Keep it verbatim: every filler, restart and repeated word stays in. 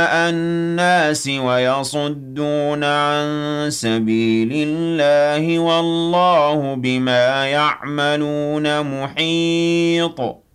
رئاء الناس ويصدون عن سبيل الله والله بما يعملون محيط